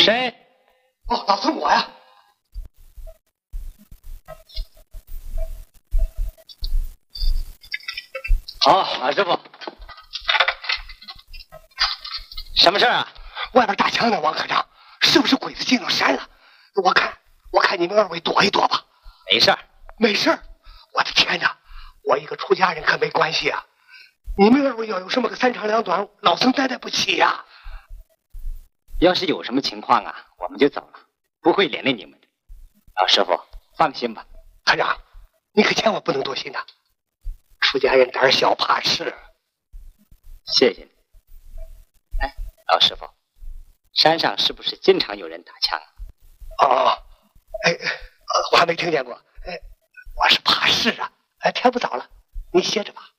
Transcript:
谁？ 哦，老孙我呀。 好，老师傅。什么事啊？ 外边打枪呢，王科长，是不是鬼子进了山了？我看你们二位躲一躲吧。 没事儿， 没事儿。我的天哪，我一个出家人可没关系啊。你们二位要有什么个三长两短，老孙担待不起呀。 要是有什么情况啊，我们就走了，不会连累你们的。老师傅，放心吧。 科长，你可千万不能多心呐。出家人胆小怕事。 谢谢你。哎，老师傅，山上是不是经常有人打枪啊？ 哦，我还没听见过。我是怕事啊。天不早了，你歇着吧。